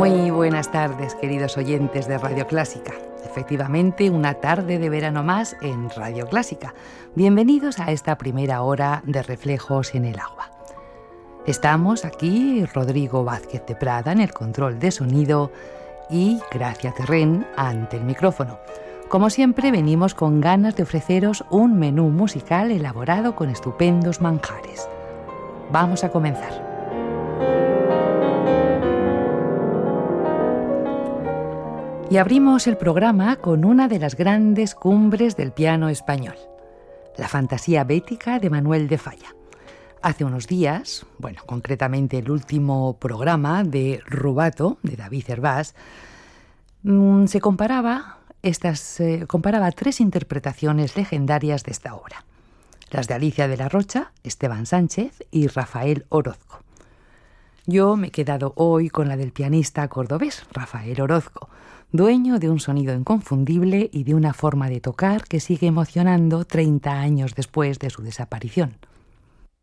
Muy buenas tardes, queridos oyentes de Radio Clásica. Efectivamente, una tarde de verano más en Radio Clásica. Bienvenidos a esta primera hora de Reflejos en el Agua. Estamos aquí, Rodrigo Vázquez de Prada en el control de sonido y Gracia Terrén ante el micrófono. Como siempre, venimos con ganas de ofreceros un menú musical elaborado con estupendos manjares. Vamos a comenzar. Y abrimos el programa con una de las grandes cumbres del piano español, la Fantasía Bética de Manuel de Falla. Hace unos días, concretamente el último programa de Rubato, de David Hervás, se comparaba tres interpretaciones legendarias de esta obra, las de Alicia de la Rocha, Esteban Sánchez y Rafael Orozco. Yo me he quedado hoy con la del pianista cordobés, Rafael Orozco, dueño de un sonido inconfundible y de una forma de tocar que sigue emocionando 30 años después de su desaparición.